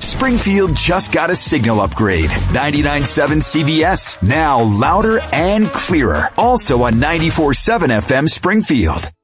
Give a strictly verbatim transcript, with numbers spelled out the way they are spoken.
Springfield just got a signal upgrade. ninety-nine point seven C V S, now louder and clearer. Also on ninety-four point seven F M Springfield.